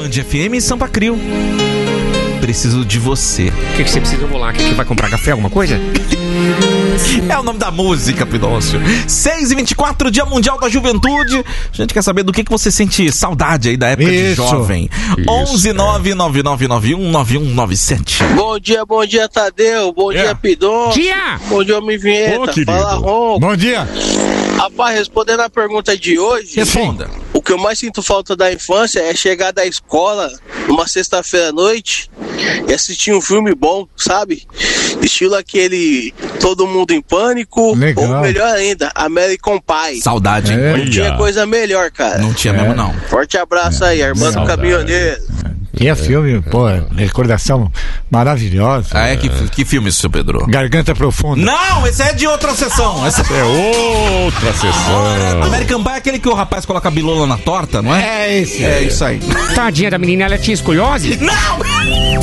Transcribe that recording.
Band FM em Sampa Crio. Preciso de você. O que você precisa? Eu vou lá. Que vai comprar café, alguma coisa? É o nome da música, Pidócio. 6h24, Dia Mundial da Juventude. A gente quer saber do que você sente saudade aí da época de jovem. 11999919197. Bom dia, Tadeu. Bom dia, Pidon. Bom dia, Homem Vinheta. Fala, Ronco. Bom dia. Rapaz, respondendo a pergunta de hoje, Responda. o que eu mais sinto falta da infância é chegar da escola numa sexta-feira à noite e assistir um filme bom, sabe? Estilo aquele Todo Mundo em Pânico. Legal. Ou melhor ainda, American Pie. Saudade. Não tinha coisa melhor, cara. Não tinha mesmo, não. Forte abraço aí, Armando Saudade. Caminhoneiro. E é filme, pô, recordação maravilhosa. Ah, que filme isso, seu Pedro? Garganta Profunda. Não, esse é de outra sessão. Essa É outra sessão. American Pie é aquele que o rapaz coloca a bilola na torta, não é? É esse. É isso aí. Tadinha da menina, ela tinha escoliose? Não!